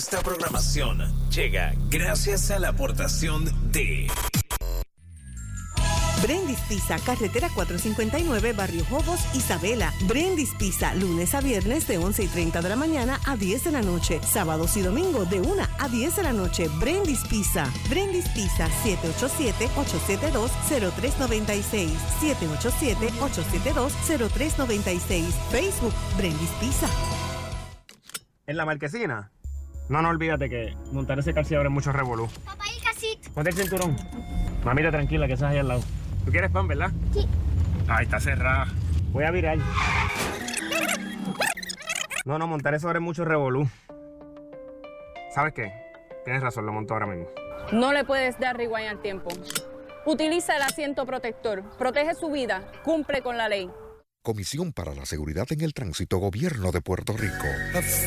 Esta programación llega gracias a la aportación de Brendis Pizza, carretera 459, Barrio Jobos, Isabela. Brendis Pizza, lunes a viernes de 11:30 de la mañana a 10 de la noche. Sábados y domingos de 1 a 10 de la noche. Brendis Pizza. Brendis Pizza, 787-872-0396. 787-872-0396. Facebook, Brendis Pizza. ¿En la marquesina? No, olvídate que montar ese calciador es mucho revolú. Papá, el casito. Ponte el cinturón. Mamita, tranquila, que estás ahí al lado. ¿Tú quieres pan, verdad? Sí. Ay, está cerrada. Voy a virar. No, montar eso ahora es mucho revolú. ¿Sabes qué? Tienes razón, lo monto ahora mismo. No le puedes dar rewind al tiempo. Utiliza el asiento protector. Protege su vida. Cumple con la ley. Comisión para la Seguridad en el Tránsito, Gobierno de Puerto Rico.